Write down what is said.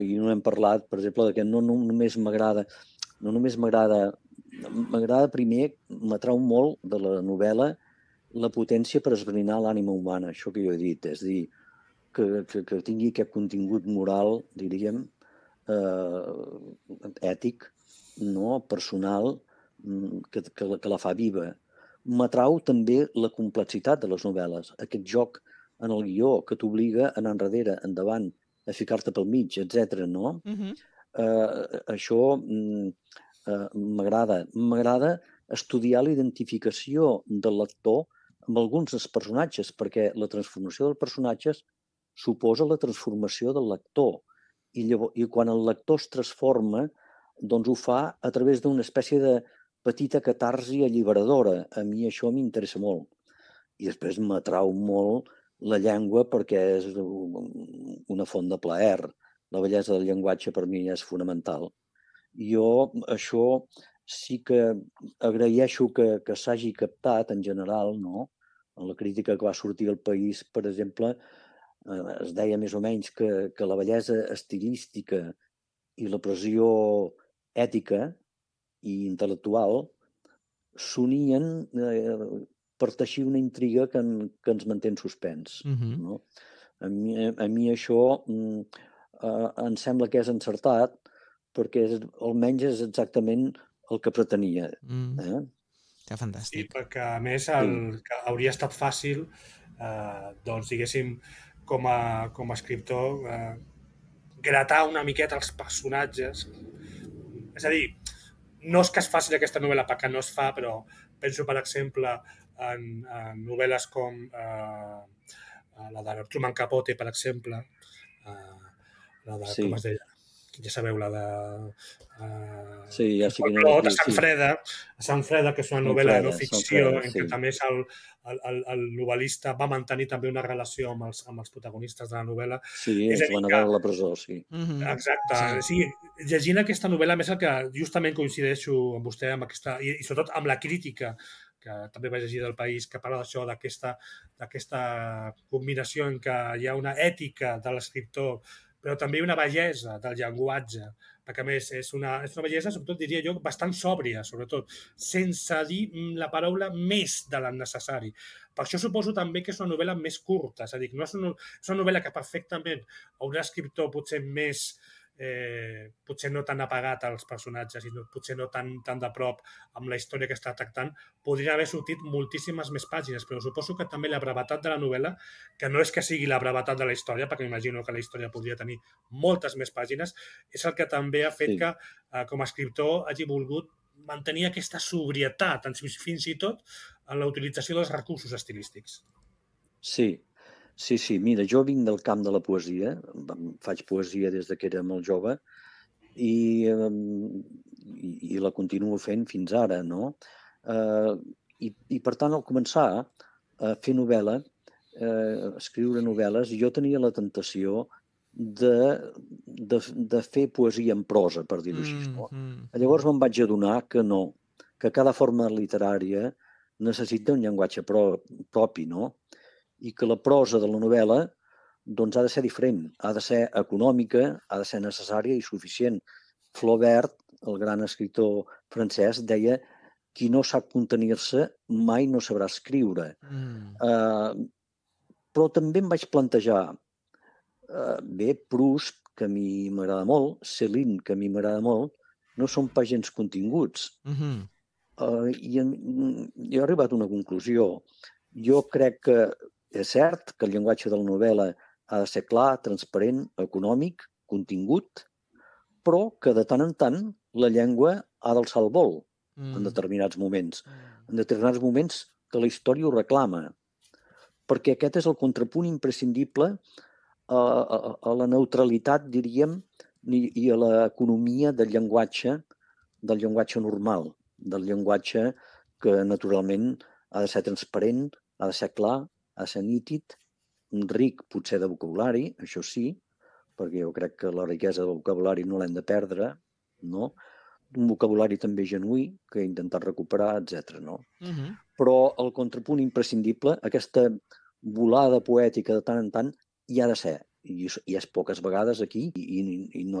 i no hem parlat, per exemple, que no només m'agrada, m'agrada primer, m'atrau molt de la novel·la la potència per esbrinar l'ànima humana, això que jo he dit, és a dir, que tingui aquest contingut moral, diríem, ètic, no? Personal, que la fa viva. M'atrau també la complexitat de les novel·les, aquest joc en el guió que t'obliga a anar enrere, endavant, a ficar-te pel mig, etc. No? Això m'agrada. M'agrada estudiar la identificació del lector amb alguns dels personatges, perquè la transformació dels personatges suposa la transformació del lector. I quan el lector es transforma, doncs ho fa a través d'una espècie de petita catarsi alliberadora. A mi això m'interessa molt. I després m'atrau molt la llengua perquè és una font de plaer. La bellesa del llenguatge per mi és fonamental. Jo això sí que agraeixo que s'hagi captat en general, no? En la crítica que va sortir al País, per exemple, es deia més o menys que la bellesa estilística i la pressió ètica i intel·lectual s'unien per teixir una intriga que ens manté en suspens. No? A mi això em sembla que és encertat perquè almenys és exactament el que pretenia. Que fantàstic. Sí, perquè a més que hauria estat fàcil, doncs diguéssim, com a escriptor, gratar una miqueta els personatges. És a dir, no és que es faci aquesta novel·la perquè no es fa, però penso, per exemple, en novel·les com la de Truman Capote, per exemple, la de, com es deia? Ja sabeu, la de... sí, ja sé quina Folklore, de Sant Freda, que és una novel·la de no ficció, en què també el novel·lista va mantenir també una relació amb els protagonistes de la novel·la. Sí, es van anar a la presó, sí. Exacte. Sí, llegint aquesta novel·la, més el que justament coincideixo amb vostè, amb aquesta, i sobretot amb la crítica que també vaig llegir del País, que parla d'això, d'aquesta combinació en què hi ha una ètica de l'escriptor, però també una bellesa del llenguatge, perquè a més és una bellesa, sobretot diria jo, bastant sòbria, sobretot, sense dir la paraula més de l'ennecessari. Per això suposo també que és una novel·la més curta, és a dir, no és una novel·la que perfectament a un escriptor potser més, potser no tan apagat als personatges i potser no tan de prop amb la història que està tractant, podrien haver sortit moltíssimes més pàgines, però suposo que també la brevetat de la novel·la, que no és que sigui la brevetat de la història, perquè m'imagino que la història podria tenir moltes més pàgines, és el que també ha fet que, com a escriptor, hagi volgut mantenir aquesta sobrietat, fins i tot en la utilització dels recursos estilístics. Sí, mira, jo vinc del camp de la poesia, faig poesia des que era molt jove i la continuo fent fins ara, no? I per tant, al començar a fer novel·la, escriure novel·les, jo tenia la tentació de fer poesia en prosa, per dir-ho així. No? Llavors me'n vaig adonar que no, que cada forma literària necessita un llenguatge propi, no? I que la prosa de la novel·la doncs ha de ser diferent, ha de ser econòmica, ha de ser necessària i suficient. Flaubert, el gran escriptor francès, deia qui no sap contenir-se mai no sabrà escriure. Però també em vaig plantejar, Proust, que a mi m'agrada molt, Céline, que a mi m'agrada molt, no són pas gens continguts. I he arribat a una conclusió. Jo crec que és cert que el llenguatge de la novel·la ha de ser clar, transparent, econòmic, contingut, però que de tant en tant la llengua ha d'alçar el vol en determinats moments. En determinats moments que la història ho reclama. Perquè aquest és el contrapunt imprescindible a la neutralitat, diríem, i a l'economia del llenguatge normal, del llenguatge que naturalment ha de ser transparent, ha de ser clar, ha de ser nítid, ric potser de vocabulari, això sí, perquè jo crec que la riquesa del vocabulari no l'hem de perdre, no? Un vocabulari també genuí que he intentat recuperar, etc. No? Però el contrapunt imprescindible, aquesta volada poètica de tant en tant, hi ha de ser. i és poques vegades aquí i no